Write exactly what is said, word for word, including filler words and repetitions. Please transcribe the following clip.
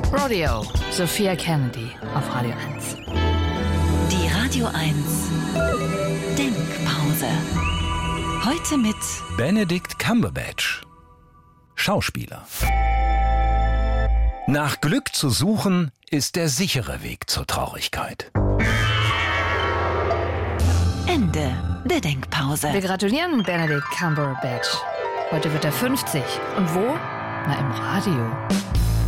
Rodeo, Sophia Kennedy auf Radio eins. Die Radio eins Denkpause. Heute mit Benedict Cumberbatch, Schauspieler. Nach Glück zu suchen, ist der sichere Weg zur Traurigkeit. Ende der Denkpause. Wir gratulieren Benedict Cumberbatch. Heute wird er fünfzig. Und wo? Na, im Radio.